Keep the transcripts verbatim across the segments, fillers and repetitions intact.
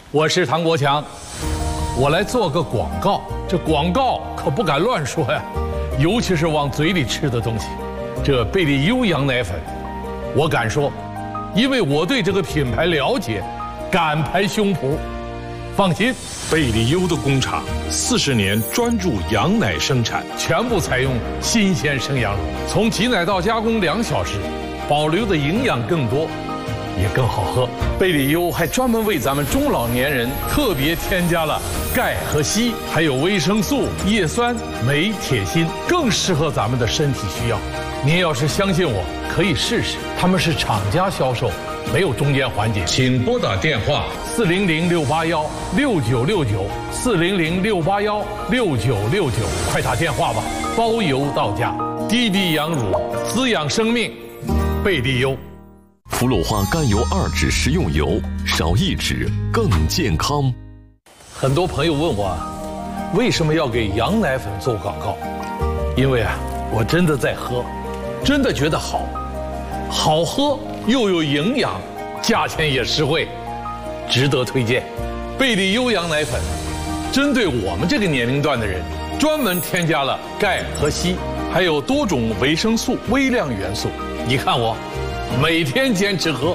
我是唐国强，我来做个广告。这广告可不敢乱说呀，尤其是往嘴里吃的东西。这贝利优羊奶粉，我敢说，因为我对这个品牌了解，敢拍胸脯。放心， 贝利优的工厂四十年专注羊奶生产， 全部采用新鲜生羊乳，从挤奶到加工两小时，保留的营养更多，也更好喝。贝利优还专门为咱们中老年人特别添加了钙和硒，还有维生素、叶酸、镁、铁、锌，更适合咱们的身体需要。您要是相信我，可以试试。他们是厂家销售，没有中间环节。 请拨打电话四零零六八幺六九六九四零零六八幺六九六九，快打电话吧，包邮到家。低低羊乳，滋养生命，贝利优。 氟氯化甘油二酯食用油，少一酯更健康。 很多朋友问我啊，为什么要给羊奶粉做广告？因为啊，我真的在喝，真的觉得好，好喝又有营养，价钱也实惠，值得推荐。贝利优羊奶粉，针对我们这个年龄段的人，专门添加了钙和硒，还有多种维生素、微量元素。你看我，每天坚持喝。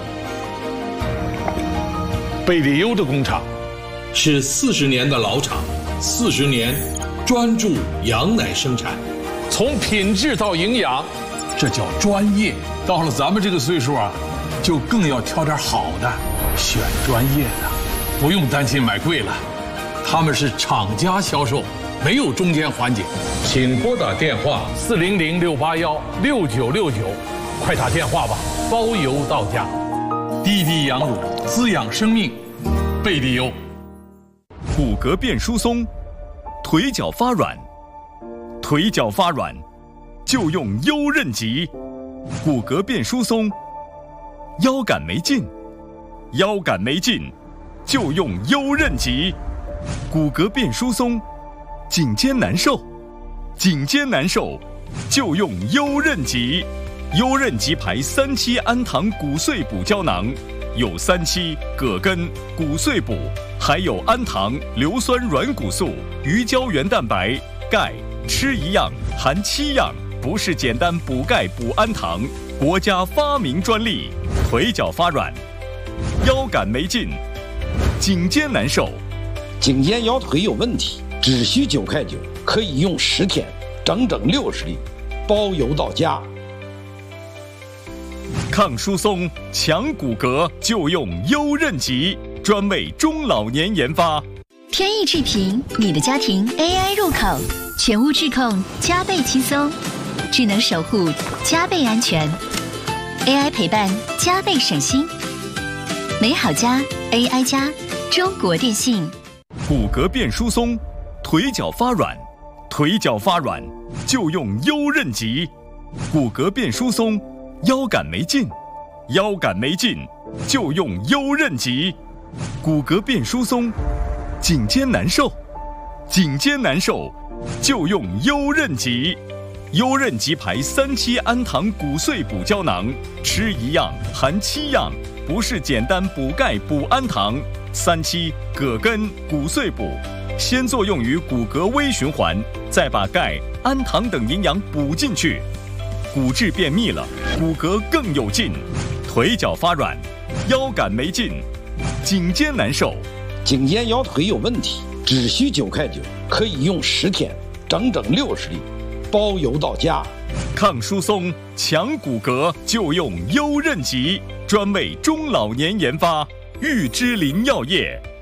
贝利优的工厂是四十年的老厂，四十年专注羊奶生产，从品质到营养，这叫专业。到了咱们这个岁数啊，就更要挑点好的，选专业的，不用担心买贵了。他们是厂家销售，没有中间环节。 请拨打电话四零零六八幺六九六九，快打电话吧，包邮到家。低低羊乳，滋养生命，贝利优。 骨骼变疏松，腿脚发软，腿脚发软就用优韧极。骨骼变疏松，腰杆没劲，腰杆没劲就用优韧极。骨骼变疏松，颈肩难受，颈肩难受就用优韧极。优韧极牌三七氨糖骨碎补胶囊，有三七、葛根、骨碎补，还有氨糖、硫酸软骨素、鱼胶原蛋白、钙，吃一样含七样，不是简单补钙补氨糖，国家发明专利。腿脚发软，腰杆没劲，颈肩难受， 颈肩腰腿有问题，只需九块九，可以用十天，整整六十粒，包邮到家。 抗疏松、强骨骼就用优韧极，专为中老年研发。 天意智频，你的家庭 A I 入口，全屋智控加倍轻松，智能守护加倍安全 ，A I 陪伴加倍省心。美好家 A I 加，中国电信。 骨骼变疏松，腿脚发软，腿脚发软就用优韧极。骨骼变疏松，腰杆没劲，腰杆没劲就用优韧极。骨骼变疏松，颈肩难受，颈肩难受就用优韧极。优韧极牌三七氨糖骨碎补胶囊，吃一样含七样，不是简单补钙补氨糖。三七、葛根、骨碎补，先作用于骨骼微循环，再把钙、氨糖等营养补进去，骨质变密了，骨骼更有劲。腿脚发软，腰杆没劲，颈肩难受， 颈肩腰腿有问题，只需九块九，可以用十天，整整六十粒，包邮到家。 抗疏松、强骨骼就用优韧极，专为中老年研发。玉芝林药业。